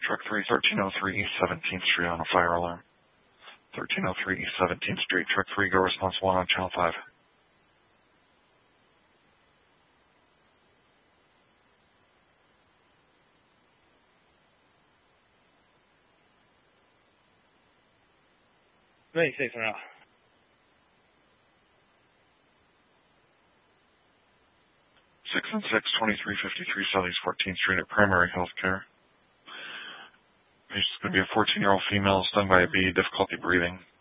Truck 3, 1303 East 17th Street on a fire alarm. 1303 East 17th Street, Truck 3, go response 1 on Channel 5. Very safe for now. 6 and 6, 2353 Southeast 14th Street at Primary Health Care. Patient's going to be a 14-year-old female stung by a bee, difficulty breathing.